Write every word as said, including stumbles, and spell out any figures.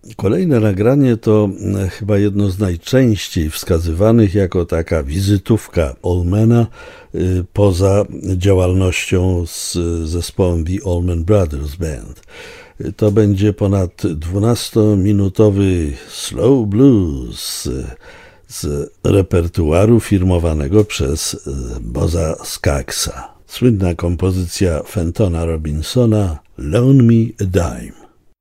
Kolejne nagranie to chyba jedno z najczęściej wskazywanych jako taka wizytówka Allmana poza działalnością z zespołem The Allman Brothers Band. To będzie ponad dwunastominutowy slow blues z repertuaru firmowanego przez Bozza Skaggs'a. Słynna kompozycja Fentona Robinsona Loan Me a Dime.